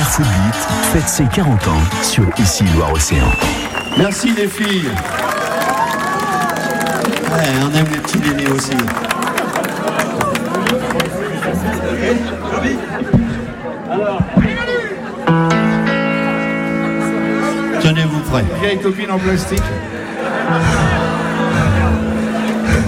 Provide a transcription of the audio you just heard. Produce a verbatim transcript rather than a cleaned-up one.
Barefoot Beat fête ses quarante ans sur Ici Loire-Océan. Merci les filles. Ouais, on aime les petits Lénés aussi. Alors, tenez-vous prêts. Vieille copine en plastique.